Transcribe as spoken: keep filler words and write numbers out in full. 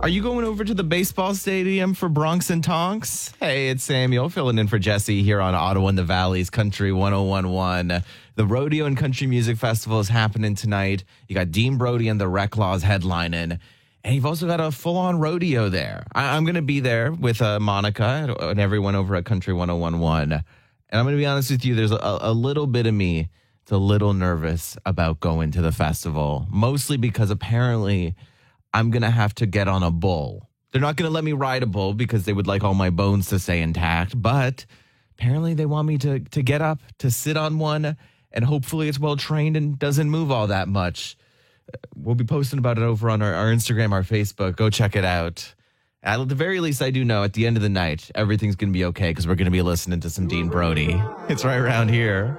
Are you going over to the baseball stadium for Bronx and Tonks? Hey, it's Samuel filling in for Jesse here on Ottawa and the Valley's Country one oh one one. The Rodeo and Country Music Festival is happening tonight. You got Dean Brody and the Reclaws headlining. And you've also got a full-on rodeo there. I- I'm going to be there with uh, Monica and everyone over at Country one oh one one. And I'm going to be honest with you, there's a, a little bit of me that's a little nervous about going to the festival. Mostly because apparently I'm going to have to get on a bull. They're not going to let me ride a bull because they would like all my bones to stay intact. But apparently they want me to, to get up, to sit on one, and hopefully it's well-trained and doesn't move all that much. We'll be posting about it over on our, our Instagram, our Facebook. Go check it out. At the very least, I do know at the end of the night, everything's going to be okay because we're going to be listening to some Dean Brody. It's right around here.